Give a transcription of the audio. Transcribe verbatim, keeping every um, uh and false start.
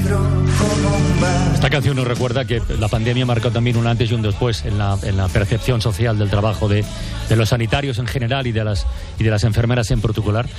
Esta canción nos recuerda que la pandemia marcó también un antes y un después en la, en la percepción social del trabajo de, de los sanitarios en general y de las, y de las enfermeras en particular.